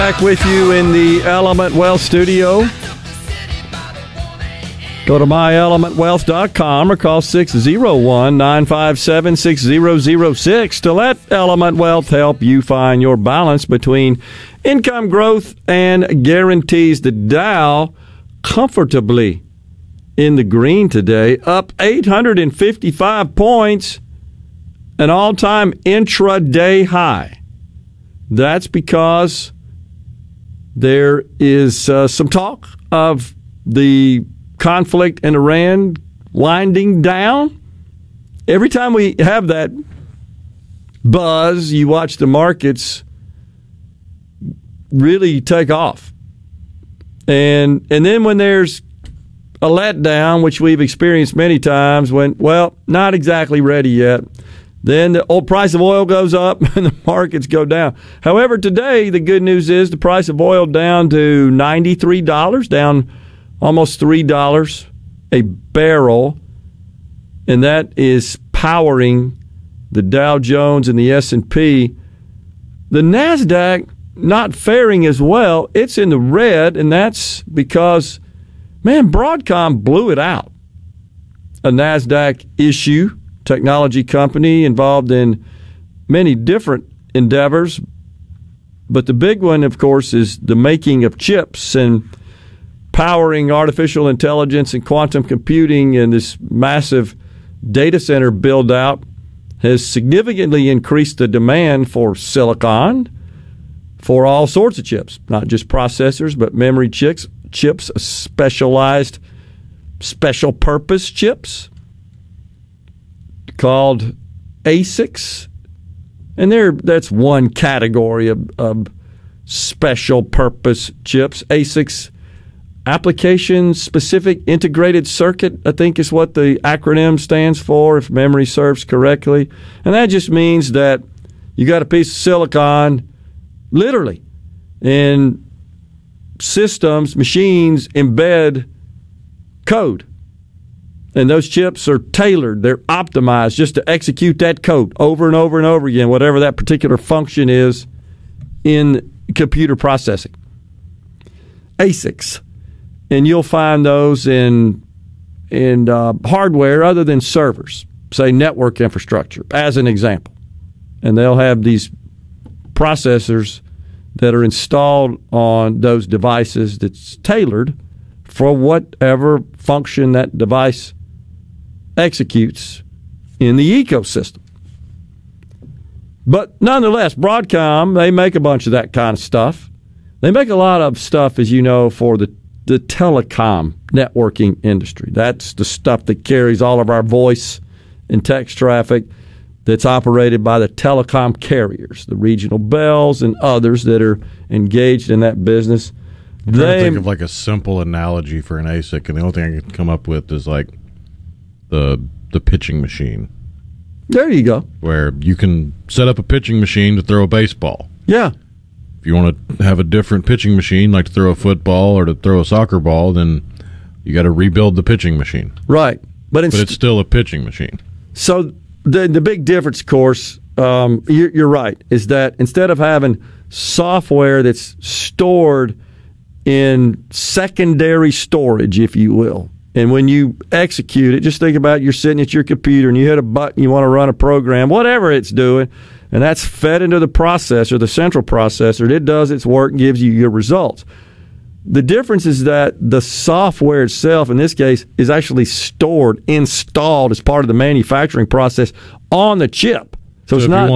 Back with you in the Element Wealth studio. Go to myelementwealth.com or call 601-957-6006 to let Element Wealth help you find your balance between income growth and guarantees. The Dow comfortably in the green today, up 855 points, an all-time intraday high. That's because there is some talk of the conflict in Iran winding down. Every time we have that buzz, you watch the markets really take off. And then when there's a letdown, which we've experienced many times, when, well, not exactly ready yet, then the old price of oil goes up and the markets go down. However, today, the good news is the price of oil down to $93, down almost $3 a barrel, and that is powering the Dow Jones and the S&P. The NASDAQ not faring as well. It's in the red, and that's because, man, Broadcom blew it out. A NASDAQ issue. Technology company involved in many different endeavors. But the big one, of course, is the making of chips and powering artificial intelligence and quantum computing, and this massive data center build-out has significantly increased the demand for silicon for all sorts of chips, not just processors, but memory chips, specialized special-purpose chips called ASICs, and that's one category of special purpose chips. ASICs, application-specific integrated circuit, I think is what the acronym stands for, if memory serves correctly. And that just means that you got a piece of silicon, literally, in systems, machines embed code. And those chips are tailored. They're optimized just to execute that code over and over and over again, whatever that particular function is in computer processing. ASICs. And you'll find those in hardware other than servers, say network infrastructure, as an example. And they'll have these processors that are installed on those devices that's tailored for whatever function that device executes in the ecosystem. But nonetheless, Broadcom, they make a bunch of that kind of stuff. They make a lot of stuff, as you know, for the telecom networking industry. That's the stuff that carries all of our voice and text traffic that's operated by the telecom carriers, the regional bells and others that are engaged in that business. I'm trying to think of like a simple analogy for an ASIC, and the only thing I can come up with is like the pitching machine. There you go. Where you can set up a pitching machine to throw a baseball. Yeah. If you want to have a different pitching machine, like to throw a football or to throw a soccer ball, then you got to rebuild the pitching machine. Right. But it's still a pitching machine. So the big difference, of course, you're right, is that instead of having software that's stored in secondary storage, if you will, and when you execute it, just think about you're sitting at your computer and you hit a button, you want to run a program, whatever it's doing, and that's fed into the processor, the central processor. It does its work and gives you your results. The difference is that the software itself, in this case, is actually stored, installed as part of the manufacturing process on the chip. So it's not